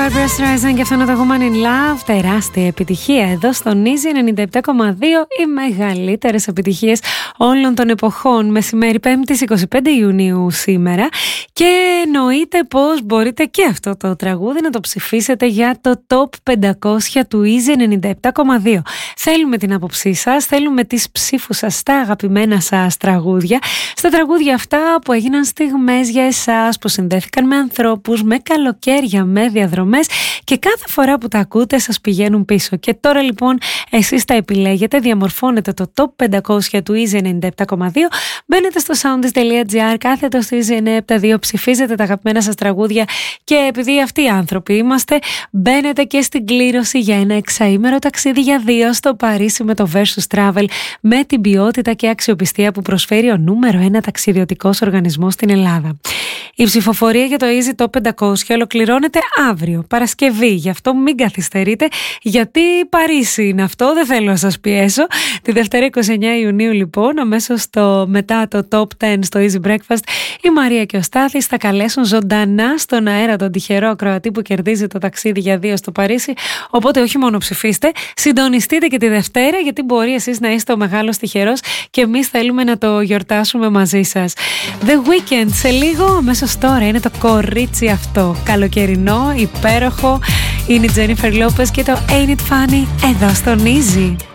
Barbra Streisand και αυτό είναι το Woman in Love. Τεράστια επιτυχία εδώ στον Easy 97,2. Οι μεγαλύτερες επιτυχίες όλων των εποχών. Μεσημέρι 5ης 25 Ιουνίου σήμερα. Και εννοείται πως μπορείτε και αυτό το τραγούδι να το ψηφίσετε για το Top 500 του Easy 97,2. Θέλουμε την άποψή σας, θέλουμε τις ψήφους σας στα αγαπημένα σας τραγούδια. Στα τραγούδια αυτά που έγιναν στιγμές για εσάς, που συνδέθηκαν με ανθρώπους, με καλοκαίρια, με διαδρομές και κάθε φορά που τα ακούτε σας πηγαίνουν πίσω. Και τώρα λοιπόν εσείς τα επιλέγετε, διαμορφώνετε το Top 500 του Easy 97,2, μπαίνετε στο soundis.gr, κάθετο στο Easy 97,2, ψηφίζετε τα αγαπημένα σας τραγούδια και επειδή αυτοί οι άνθρωποι είμαστε, μπαίνετε και στην κλήρωση για ένα εξαήμερο ταξίδι για δύο στο Παρίσι με το Versus Travel, με την ποιότητα και αξιοπιστία που προσφέρει ο νούμερο 1 ταξιδιωτικός οργανισμός στην Ελλάδα. Η ψηφοφορία για το Easy Top 500 ολοκληρώνεται αύριο, Παρασκευή. Γι' αυτό μην καθυστερείτε, γιατί Παρίσι είναι αυτό, δεν θέλω να σας πιέσω. Τη Δευτέρα 29 Ιουνίου λοιπόν, αμέσως μετά το Top 10 στο Easy Breakfast, η Μαρία και ο Στάθης θα καλέσουν ζωντανά στον αέρα τον τυχερό ακροατή που κερδίζει το ταξίδι για δύο στο Παρίσι. Οπότε όχι μόνο ψηφίστε, συντονιστείτε και τη Δευτέρα, γιατί μπορεί εσείς να είστε ο μεγάλος τυχερός και εμείς θέλουμε να το γιορτάσουμε μαζί σας. The Weeknd σε λίγο, αμέσως τώρα είναι το κορίτσι αυτό, καλοκαιρινό, υπέροχο. Είναι η Jennifer Lopez και το Ain't It Funny εδώ στον Easy.